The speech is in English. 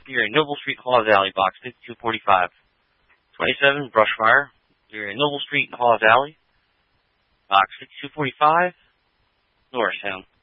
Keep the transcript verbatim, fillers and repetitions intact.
You're in Noble Street, Hawes Alley, box fifty-two forty-five. twenty-seven, Brushfire. You're in Noble Street, Hawes Alley, box fifty-two forty-five, Norristown.